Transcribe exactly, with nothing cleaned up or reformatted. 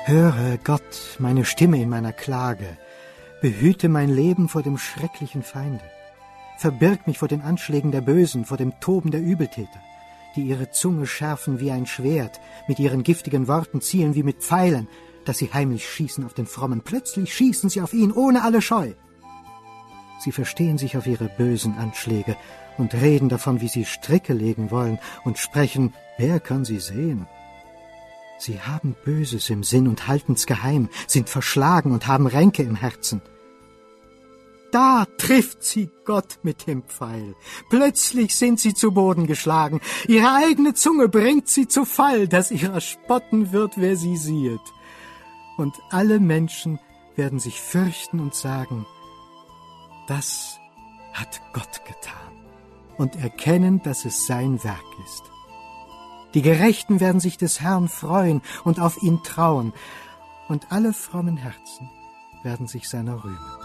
Höre, Gott, meine Stimme in meiner Klage. Behüte mein Leben vor dem schrecklichen Feinde. Verbirg mich vor den Anschlägen der Bösen, vor dem Toben der Übeltäter, die ihre Zunge schärfen wie ein Schwert, mit ihren giftigen Worten zielen wie mit Pfeilen, dass sie heimlich schießen auf den Frommen. Plötzlich schießen sie auf ihn ohne alle Scheu. Sie verstehen sich auf ihre bösen Anschläge und reden davon, wie sie Stricke legen wollen, und sprechen, wer kann sie sehen? Sie haben Böses im Sinn und halten's geheim, sind verschlagen und haben Ränke im Herzen. Da trifft sie Gott mit dem Pfeil. Plötzlich sind sie zu Boden geschlagen. Ihre eigene Zunge bringt sie zu Fall, dass ihrer spotten wird, wer sie sieht. Und alle Menschen werden sich fürchten und sagen, das hat Gott getan, und erkennen, dass es sein Werk ist. Die Gerechten werden sich des Herrn freuen und auf ihn trauen, und alle frommen Herzen werden sich seiner rühmen.